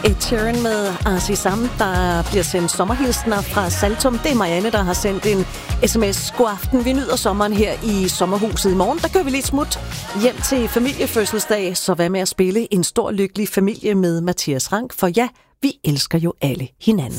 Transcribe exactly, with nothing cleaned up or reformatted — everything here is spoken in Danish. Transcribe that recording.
Ed Sheeran med Arsi Sam, der bliver sendt sommerhilsener fra Saltum. Det er Marianne, der har sendt en sms. God aften, vi nyder sommeren her i sommerhuset. I morgen, der kører vi lidt smut hjem til familiefødselsdag, så hvad med at spille en stor lykkelig familie med Mathias Rank, for ja, vi elsker jo alle hinanden.